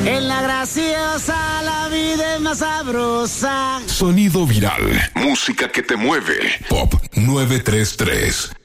En la graciosa la vida es más sabrosa. Sonido viral. Música que te mueve. Pop 933.